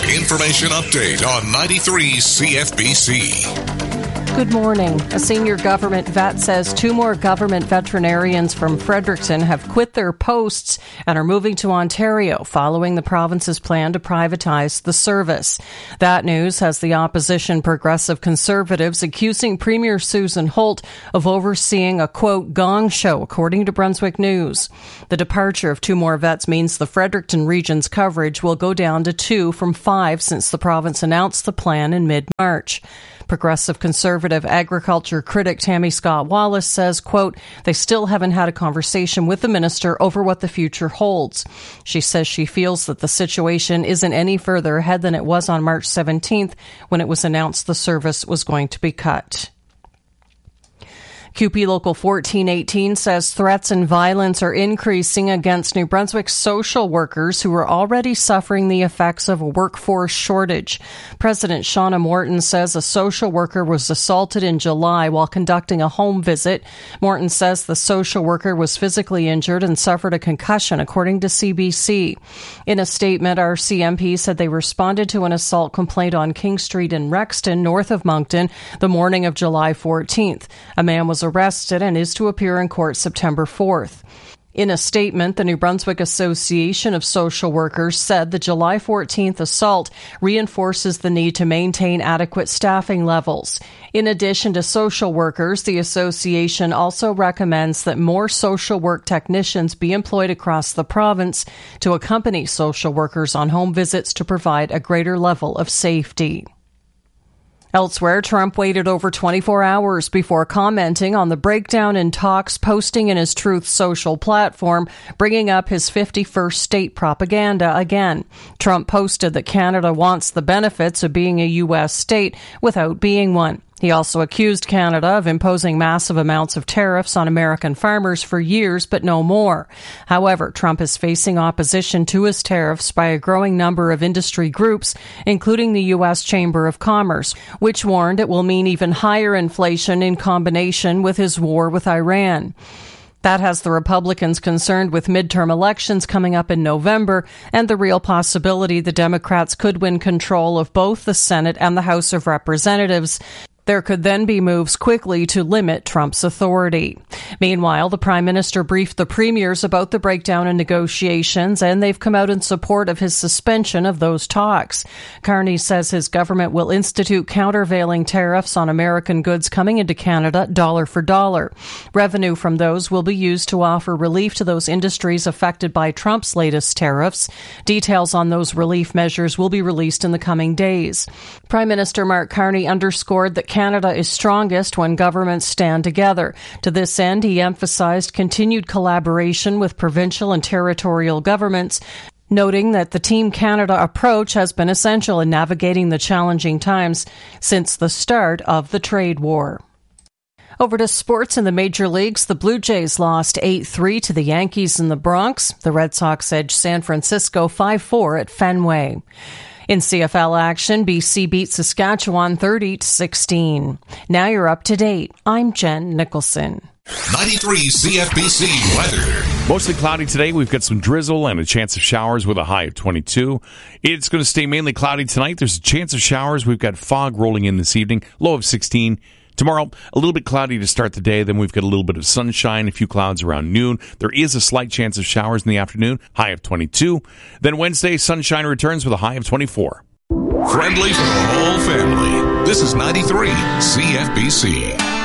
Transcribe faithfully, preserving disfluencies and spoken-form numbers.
Information update on ninety-three C F B C. Good morning. A senior government vet says two more government veterinarians from Fredericton have quit their posts and are moving to Ontario following the province's plan to privatize the service. That news has the opposition Progressive Conservatives accusing Premier Susan Holt of overseeing a, quote, gong show, according to Brunswick News. The departure of two more vets means the Fredericton region's coverage will go down to two from five since the province announced the plan in mid-March. Progressive Conservative agriculture critic Tammy Scott Wallace says, quote, they still haven't had a conversation with the minister over what the future holds. She says she feels that the situation isn't any further ahead than it was on March seventeenth when it was announced the service was going to be cut. Q P Local fourteen eighteen says threats and violence are increasing against New Brunswick social workers who are already suffering the effects of a workforce shortage. President Shauna Morton says a social worker was assaulted in July while conducting a home visit. Morton says the social worker was physically injured and suffered a concussion, according to C B C. In a statement, R C M P said they responded to an assault complaint on King Street in Rexton, north of Moncton, the morning of July fourteenth. A man was arrested and is to appear in court September fourth. In a statement, the New Brunswick Association of Social Workers said the July fourteenth assault reinforces the need to maintain adequate staffing levels. In addition to social workers, the association also recommends that more social work technicians be employed across the province to accompany social workers on home visits to provide a greater level of safety. Elsewhere, Trump waited over twenty-four hours before commenting on the breakdown in talks, posting in his Truth Social platform, bringing up his fifty-first state propaganda again. Trump posted that Canada wants the benefits of being a U S state without being one. He also accused Canada of imposing massive amounts of tariffs on American farmers for years, but no more. However, Trump is facing opposition to his tariffs by a growing number of industry groups, including the U S Chamber of Commerce, which warned it will mean even higher inflation in combination with his war with Iran. That has the Republicans concerned with midterm elections coming up in November and the real possibility the Democrats could win control of both the Senate and the House of Representatives. There could then be moves quickly to limit Trump's authority. Meanwhile, the Prime Minister briefed the premiers about the breakdown in negotiations, and they've come out in support of his suspension of those talks. Carney says his government will institute countervailing tariffs on American goods coming into Canada, dollar for dollar. Revenue from those will be used to offer relief to those industries affected by Trump's latest tariffs. Details on those relief measures will be released in the coming days. Prime Minister Mark Carney underscored that Canada is strongest when governments stand together. To this end, he emphasized continued collaboration with provincial and territorial governments, noting that the Team Canada approach has been essential in navigating the challenging times since the start of the trade war. Over to sports in the major leagues. The Blue Jays lost eight three to the Yankees in the Bronx. The Red Sox edged San Francisco five four at Fenway. In C F L action, B C beat Saskatchewan thirty to sixteen. Now you're up to date. I'm Jen Nicholson. ninety-three C F B C weather. Mostly cloudy today. We've got some drizzle and a chance of showers with a high of twenty-two. It's going to stay mainly cloudy tonight. There's a chance of showers. We've got fog rolling in this evening. Low of sixteen. Tomorrow, a little bit cloudy to start the day. Then we've got a little bit of sunshine, a few clouds around noon. There is a slight chance of showers in the afternoon, high of twenty-two. Then Wednesday, sunshine returns with a high of twenty-four. Friendly for the whole family. This is ninety-three C F B C.